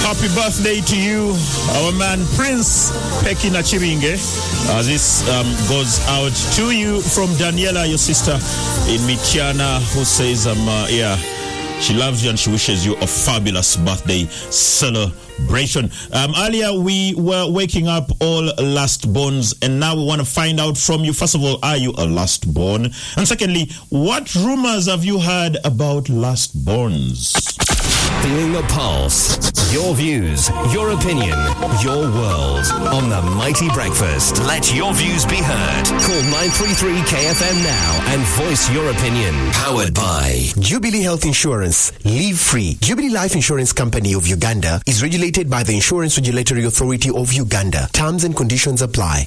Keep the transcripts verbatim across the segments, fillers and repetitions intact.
Happy birthday to you, our man Prince Peki Nachiringe. Uh, this um, goes out to you from Daniela, your sister in Michiana, who says, um, uh, yeah, she loves you and she wishes you a fabulous birthday celebration. Um, earlier, we were waking up all last borns, and now we want to find out from you. First of all, are you a last born? And secondly, what rumors have you heard about last borns? Feeling the pulse. Your views, your opinion, your world. On the Mighty Breakfast. Let your views be heard. Call nine three three K F M now and voice your opinion. Powered by Jubilee Health Insurance. Live free. Jubilee Life Insurance Company of Uganda is regulated by the Insurance Regulatory Authority of Uganda. Terms and conditions apply.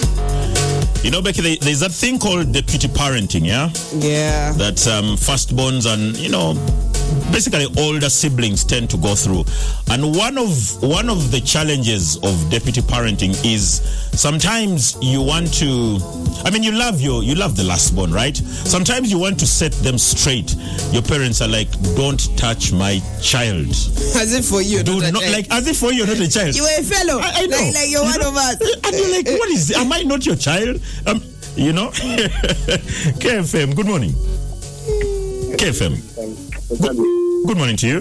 You know, Becky, there's that thing called deputy parenting, yeah? Yeah. That um, firstborns and, you know, basically older siblings tend to go through. And one of one of the challenges of deputy parenting is sometimes you want to, I mean, you love your, you love the lastborn, right? Sometimes you want to set them straight. Your parents are like, don't touch my child. As if for you, Do not, not like, as if for you, not a child. You were a fellow. I, I know. Like, like you're you one know? of us. And you're like, what is, am I not your child? Um, you know? K F M, good morning. K F M. Good, good morning to you.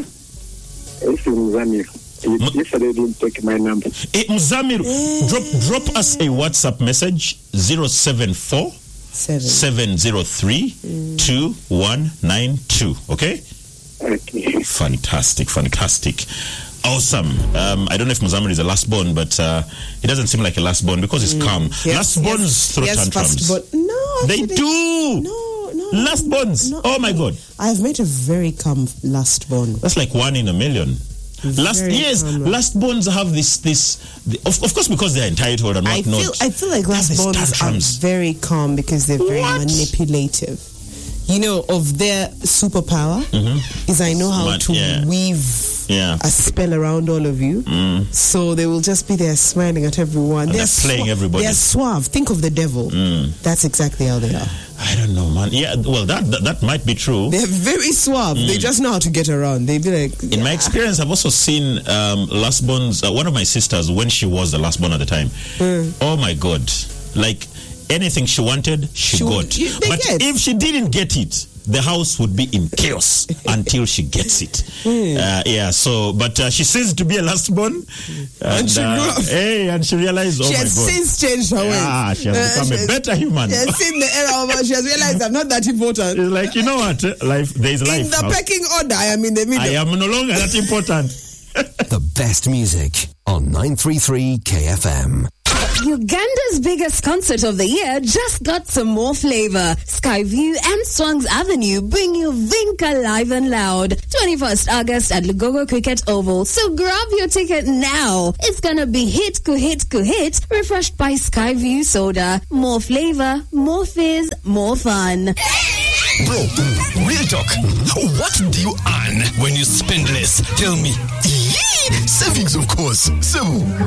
It's Mzamir. Yesterday didn't take my number. Hey, Mzamir, drop drop us a WhatsApp message zero seven four seven zero three two one nine two. Okay? Okay. Fantastic, fantastic. Awesome. Um, I don't know if Mzamir is a lastborn, but uh, he doesn't seem like a lastborn because he's calm. Yes, Lastborns yes, throw yes, tantrums. firstborn. No. They actually, do. No, no. Lastborns. No, oh my God. I've met a very calm lastborn. That's like one in a million. Last Very yes, calm. lastborns have this this the, of, of course because they're entitled and I whatnot. feel I feel like They have these lastborns tantrums. are very calm because they're very What? manipulative. You know, of their superpower Mm-hmm. is I know how Smart, to yeah. weave Yeah. a spell around all of you. Mm. So they will just be there smiling at everyone. And they're playing sua- everybody. They're suave. Think of the devil. Mm. That's exactly how they are. I don't know, man. Yeah, well, that that, that might be true. They're very suave. They just know how to get around. They be like, In my experience, I've also seen um, lastborns. Uh, one of my sisters, when she was the lastborn at the time, Mm. oh my God, like anything she wanted, she, She would- got. you- they But get. if she didn't get it, the house would be in chaos until she gets it. Uh, yeah. So, but uh, she says to be a lastborn, and, she uh, grew up. hey, and she realized, oh she my has God. since changed her ways. Ah, she has Uh, become she a has- better human. She has seen the era of her. She has realized I'm not that important. It's like, you know what? Life, there's life. In the How- pecking order, I am in the middle. I am no longer that important. the best music on nine three three K F M. Uganda's biggest concert of the year just got some more flavor. Skyview and Swangs Avenue bring you Vinca live and loud. twenty-first August at Lugogo Cricket Oval. So grab your ticket now. It's gonna be hit, ku hit, ku hit, refreshed by Skyview soda. More flavor, more fizz, more fun. Bro, real talk. What do you earn when you spend less? Tell me. Yee! Savings, of course. So,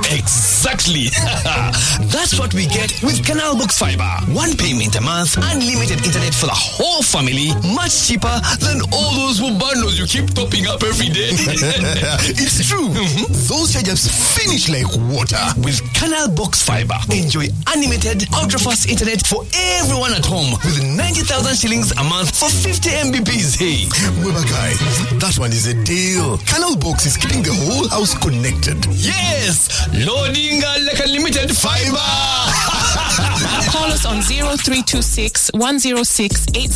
exactly. That's what we get with Canal Box Fiber. One payment a month, unlimited internet for the whole family, much cheaper than all those bundles you keep topping up every day. It's true. Mm-hmm. Those charges finish like water. With Canal Box Fiber, enjoy unlimited, ultra-fast internet for everyone at home with ninety thousand shillings a month for fifty megabits. Hey, Weber guy, that one is a deal. Canal Box is keeping the whole house connected. Yes, loading uh, like unlimited fiber. Call us on zero three two six one zero six eight